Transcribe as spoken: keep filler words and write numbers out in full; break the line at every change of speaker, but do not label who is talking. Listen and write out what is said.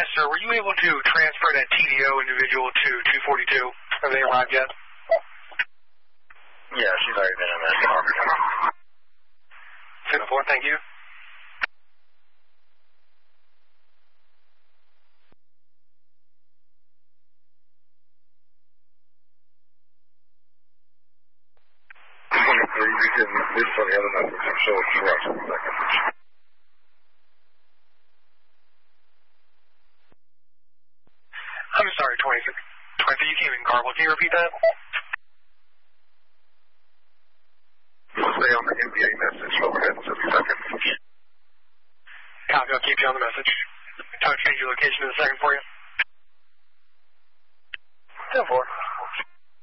sir. Were you able to transfer that T D O individual to two forty-two? Have they arrived yet?
Yeah, she's already been in that car.
ten four, thank you.
twenty-three, you can listen for the other numbers. I'm sure it's right in a second.
I'm sorry, twenty-three. twenty-three, you came in garbled. Can you repeat that?
Stay on the N B A message. Overhead in fifty seconds.
Copy, I'll keep you on the message. I'll change your location in a second for you.